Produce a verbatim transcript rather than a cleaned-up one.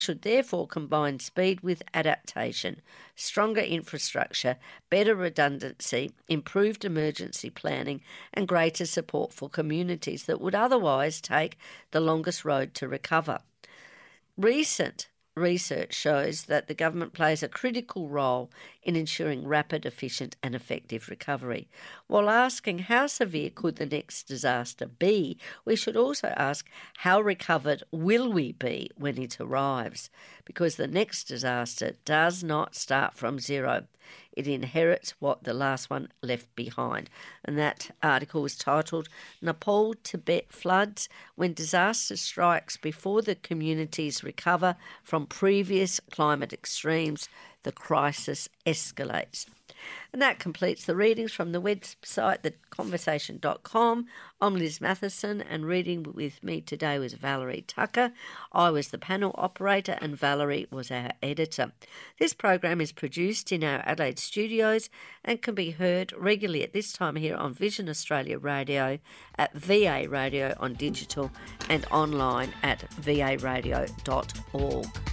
should therefore combine speed with adaptation, stronger infrastructure, better redundancy, improved emergency planning, and greater support for communities that would otherwise take the longest road to recover. Recent research shows that the government plays a critical role in ensuring rapid, efficient and effective recovery. While asking how severe could the next disaster be, we should also ask how recovered will we be when it arrives, because the next disaster does not start from zero. It inherits what the last one left behind. And that article was titled Nepal Tibet Floods, When Disaster Strikes Before the Communities Recover from Previous Climate Extremes, the Crisis Escalates. And that completes the readings from the website, the conversation dot com. I'm Liz Matheson, and reading with me today was Valerie Tucker. I was the panel operator and Valerie was our editor. This program is produced in our Adelaide studios and can be heard regularly at this time here on Vision Australia Radio, at V A Radio on digital and online at v a radio dot org.